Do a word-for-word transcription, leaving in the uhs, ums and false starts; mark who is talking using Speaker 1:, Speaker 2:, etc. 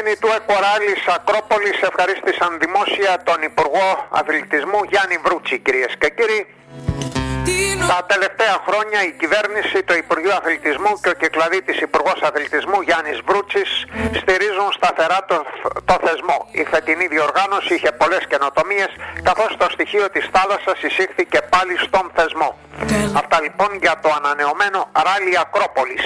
Speaker 1: οργανωμένοι του Εκοράλης Ακρόπολης ευχαρίστησαν δημόσια τον Υπουργό Αθλητισμού Γιάννη Βρούτση, κυρίες και κύριοι. Τα τελευταία χρόνια η κυβέρνηση, το Υπουργείο Αθλητισμού και ο κυκλαδίτης Υπουργός Αθλητισμού Γιάννης Βρούτσης στηρίζουν σταθερά το, το θεσμό. Η φετινή διοργάνωση είχε πολλές καινοτομίες, καθώς το στοιχείο της θάλασσας εισήχθηκε πάλι στον θεσμό. Αυτά λοιπόν για το ανανεωμένο Ράλι Ακρόπολης.